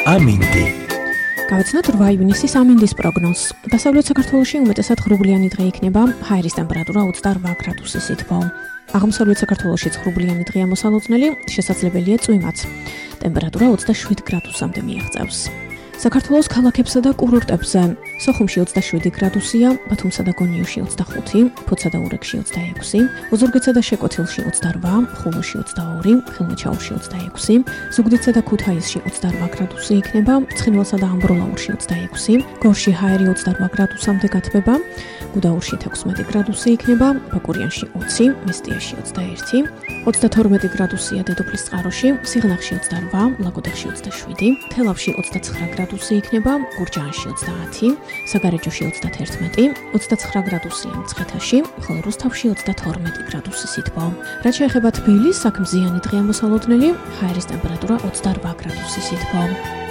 ამინდი. გავიცნოთ 8 ივნისის ამინდის პროგნოზს. დასავლეთ საქართველოში უმეტესად ღრუბლიანი დღე იქნება, ჰაერის ტემპერატურა 28 გრადუსის სითბო. აღმოსავლეთ საქართველოში ღრუბლიანი დღეა მოსალოდნელი, შესაძლებელია წვიმაც. ტემპერატურა 27 გრადუსამდე მიაღწევს. საქართველოს ქალაქებსა და კურორტებზე სოხუმში 27 გრადუსია, ბათუმსა და გონიოში 25, ფოთსა და ურეკში 26, ოზურგეთსა და შეკვეთილში 28, ხულოში 22, ხელმოჩაურში 26, ზუგდიდსა და ქუთაისში 28 გრადუსი იქნება, ცხინვალსა და ამბროლაურში 26, გორში ჰაერი 28 გრადუსამდე გათბება, გუდაურში 16 გრადუსი იქნება, ბაკურიანში 20, მესტიაში 21, 32 გრადუსია დედოფლის წყაროში, სიღნაღში 28, ლაგოდეხში 27, თელავში 29 გრადუსი იქნება, გურჯაანში 30, საგარეჯოში 31, 29 გრადუსია მცხეთაში, ხოლო რუსთავში 32 გრადუსი სითბო. რაც შეეხება თბილისს, აქ მზიანი დღეა მოსალოდნელი, ჰაერის ტემპერატურა 28 გრადუსი სითბო.